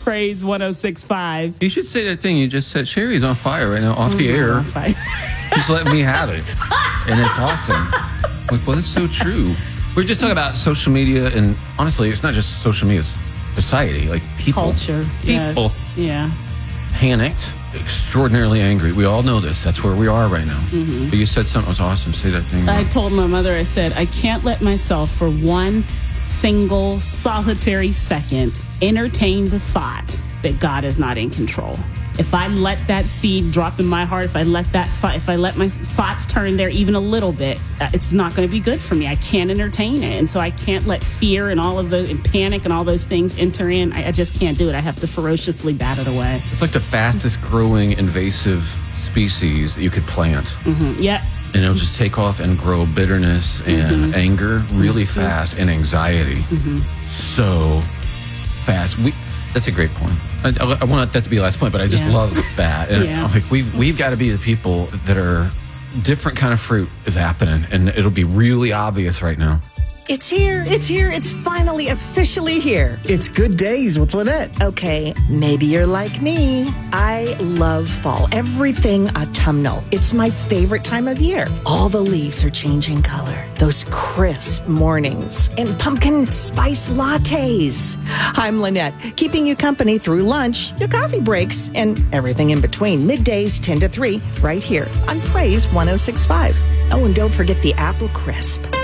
Praise 106.5. You should say that thing you just said. Sherry's on fire right now, off the air. On fire. Just let me have it. And it's awesome. Like, well, it's so true. We're just talking about social media, and honestly, it's not just social media, it's society. Like, people. Culture. People. Yes. Yeah. Panicked, extraordinarily angry. We all know this. That's where we are right now. Mm-hmm. But you said something was awesome. Say that thing. I told my mother, I said, I can't let myself for one single solitary second entertain the thought that God is not in control. If I let that seed drop in my heart, if I let my thoughts turn there even a little bit, it's not going to be good for me. I can't entertain it. And so I can't let fear and all of the and panic and all those things enter in. I just can't do it. I have to ferociously bat it away. It's like the fastest growing invasive species that you could plant. Mm-hmm. Yeah. And it'll just take off and grow bitterness and anger really fast, and anxiety so fast. That's a great point. I want that to be the last point, but I just love that. And like we've got to be the people that are different kind of fruit is happening, and it'll be really obvious right now. It's here. It's finally officially here. It's Good Days with Lynette. Okay, maybe you're like me. I love fall. Everything autumnal. It's my favorite time of year. All the leaves are changing color. Those crisp mornings and pumpkin spice lattes. I'm Lynette, keeping you company through lunch, your coffee breaks, and everything in between. Middays 10 to 3, right here on Praise 106.5. Oh, and don't forget the apple crisp.